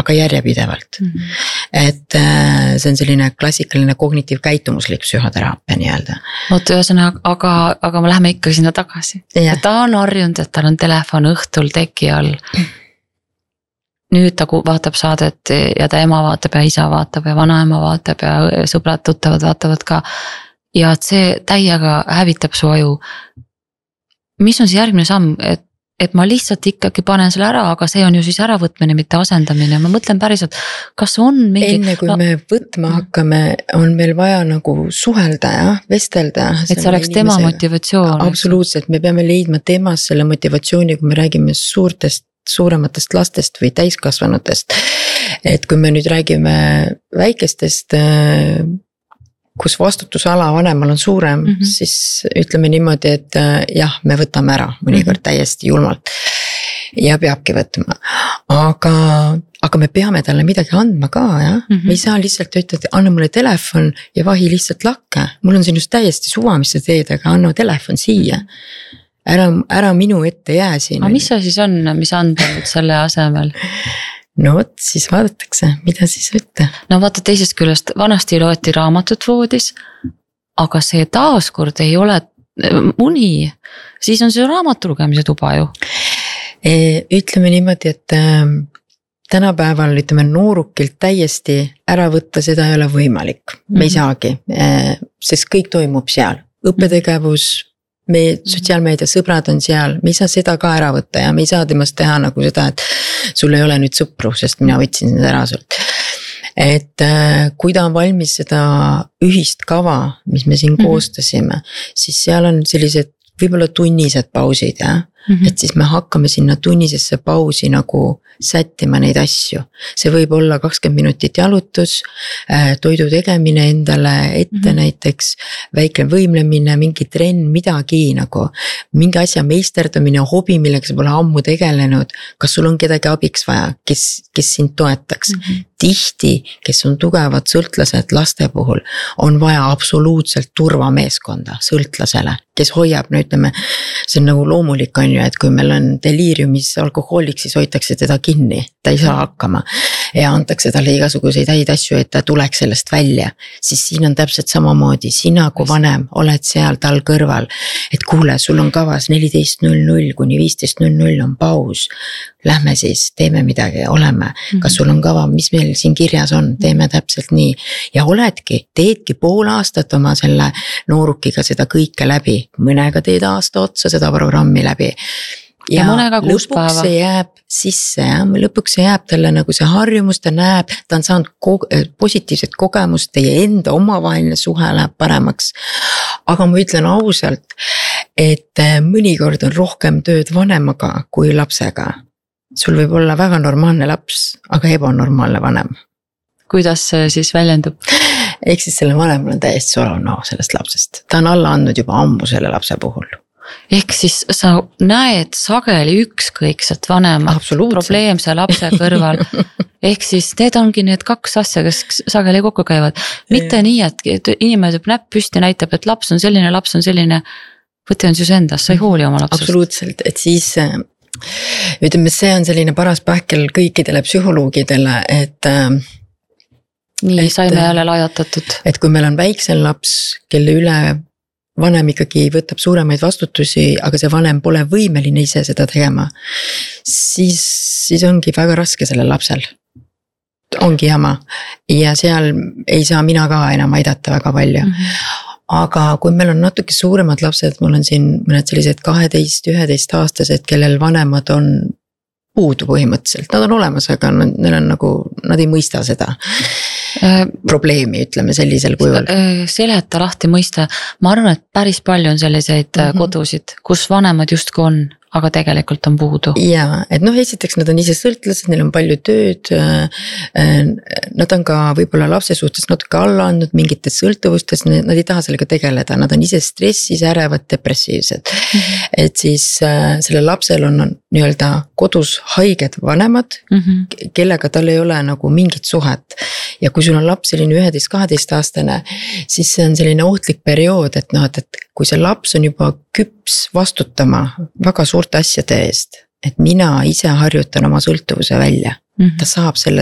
aga järjepidevalt. Et see on selline klassikaline kognitiivkäitumuslik psühhoteraapia nii-öelda. Oot, aga me läheme ikka sinna tagasi. Ja ta on harjunud, et tal on telefon õhtul teki all. Nüüd ta vaatab saadet ja ta ema vaatab ja isa vaatab ja vanaema vaatab ja sõbrad tuttavad vaatavad ka. Ja et see täiega hävitab su aju. Mis on see järgmine samm, et ma lihtsalt ikkagi panen selle ära, aga see on ju siis äravõtmine, mitte asendamine. Ma mõtlen päriselt, kas on mingi... Enne kui me võtma hakkame, on meil vaja nagu suhelda ja vestelda. Et see oleks tema motivatsioon. Absoluutselt, me peame leidma temas selle motivatsiooni, kui me räägime suurematest lastest või täiskasvanutest. Et kui me nüüd räägime väikestest... kus vastutusala vanemal on suurem, siis ütleme niimoodi, et jah, me võtame ära mõnikord täiesti julmalt ja peabki võtma. Aga me peame talle midagi andma ka, jah. Me ei saa lihtsalt ütelda, anna mulle telefon ja vahi lihtsalt lakke. Mul on sinust täiesti suva, mis sa teed, aga anna telefon siia. Ära minu ette jää siin. Aga mis see siis on, mis anda selle asemel? No võt, siis vaadatakse, mida siis võtta. No vaata teisest küljest, vanasti loeti raamatut voodis, aga see taaskord ei ole uni, siis on see raamatu lugemise tuba ju. Ütleme niimoodi, et tänapäeval ütleme noorukilt täiesti ära võtta, seda ei ole võimalik. Me ei saagi, sest kõik toimub seal. Õppetegevus, meie sotsiaalmeedia sõbrad on seal, me ei saa seda ka ära võtta ja me ei saa temast teha nagu seda, et sul ei ole nüüd sõpru, sest mina võtsin seda ära sult. Et kui ta on valmis seda ühist kava, mis me siin koostasime, siis seal on sellised võib-olla tunnised pausid, jah? Et siis me hakkame sinna tunnisesse pausi nagu sättima neid asju. See võib olla 20 minutit jalutus, toidu tegemine endale ette näiteks, väike võimlemine, mingi trenn, midagi nagu, mingi asja meisterdamine, hobi, millega sa pole ammu tegelenud, kas sul on kedagi abiks vaja, kes sind toetaks. Tihti, kes on tugevad sõltlased laste puhul, on vaja absoluutselt turvameeskonda sõltlasele, kes hoiab, no ütleme, see on nagu loomulik on ju, et kui meil on deliiriumis alkohoolik, siis hoitakse teda kinni, ta ei saa hakkama ja antakse talle igasuguseid häid asju, et ta tuleks sellest välja, siis siin on täpselt samamoodi, sina kui vanem oled seal tal kõrval, et kuule, sul on kavas 14.00 kuni 15.00 on paus, lähme siis, teeme midagi, oleme, kas sul on kava, mis meil siin kirjas on, teeme täpselt nii ja teedki pool aastat oma selle noorukiga seda kõike läbi, mõnega teed aasta otsa seda programmi läbi ja lõpuks see jääb sisse ja lõpuks see jääb talle nagu see harjumus, ta näeb, ta on saanud positiivset kogemust, teie enda omavaheline suhe läheb paremaks, aga ma ütlen ausalt, et mõnikord on rohkem tööd vanemaga kui lapsega. Sul võib olla väga normaalne laps, aga ebanormaalne vanem. Kuidas see siis väljendub? Ehk siis selle vanemal on täiesti solvno sellest lapsest. Ta on alla andnud juba ammu selle lapse puhul. Ehk siis sa näed sageli ükskõikset vanemat probleemse lapse kõrval. Ehk siis need ongi need kaks asja, kes sageli kokku käivad. Mitte nii, et inimene teeb näpp püsti näitab, et laps on selline, võte on siis endas, sa ei hooli oma lapsest. Absoluutselt, et siis ütleme, see on selline paras pähkel kõikidele psühholoogidele, et nii saime jälle lajatatud. Et kui meil on väiksel laps, kelle üle vanem ikkagi võtab suuremaid vastutusi, aga see vanem pole võimeline ise seda tegema, siis ongi väga raske sellel lapsel. Ongi jama ja seal ei saa mina ka enam aidata väga palju. Aga kui meil on natuke suuremad lapsed, mul on siin mõned sellised 12-11 aastased, kellel vanemad on puudu põhimõtteliselt, nad on olemas, aga neil on nagu, nad ei mõista seda probleemi, ütleme sellisel kujul. Seleta lahti mõista, ma arvan, et päris palju on selliseid kodusid, kus vanemad justki on, aga tegelikult on puudu. Jaa, et esiteks nad on ise sõltlased, neil on palju tööd, nad on ka võib-olla lapse suhtes natuke alla andnud mingites sõltuvustes, nad ei taha sellega tegeleda, nad on ise stressis, ärevad, depressiivsed. Et siis selle lapsel on nii-öelda kodus haiged vanemad, kellega tal ei ole nagu mingit suhet. Ja kui sul on laps selline 11-12 aastane, siis see on selline ohtlik periood, et kui see laps on juba küps vastutama väga suurte asjade eest, et mina ise harjutan oma sõltuvuse välja, ta saab selle